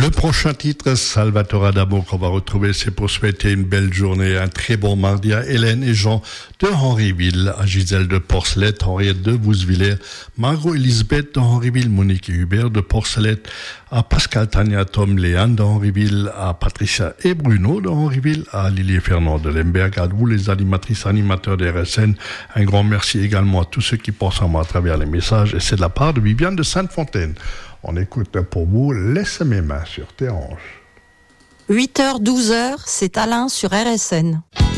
Le prochain titre, Salvatore Adamo, qu'on va retrouver, c'est pour souhaiter une belle journée, un très bon mardi à Hélène et Jean de Henryville, à Gisèle de Porcelette, Henriette de Bousvillers, Margot Elisabeth de Henryville, Monique et Hubert de Porcelette, à Pascal, Tania, Tom, Léane de Henryville, à Patricia et Bruno de Henryville, à Lily et Fernand de Lemberg, à vous les animatrices, animateurs des RSN. Un grand merci également à tous ceux qui pensent à moi à travers les messages, et c'est de la part de Viviane de Sainte-Fontaine. On écoute pour vous Laisse mes mains sur tes hanches. 8h, 12h, c'est Alain sur RSN.